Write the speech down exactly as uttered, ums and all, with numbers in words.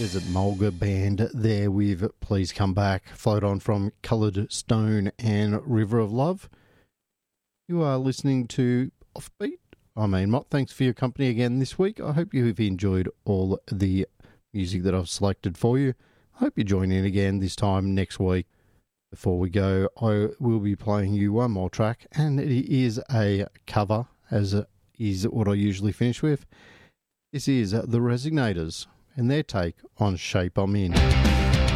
Desert Mulga Band there with Please Come Back, Float On from Coloured Stone and River of Love. You are listening to Offbeat. I'm Ian Mott. Thanks for your company again this week. I hope you have enjoyed all the music that I've selected for you. I hope you join in again this time next week. Before we go, I will be playing you one more track, and it is a cover, as is what I usually finish with. This is The Resignators and their take on Shape I'm In.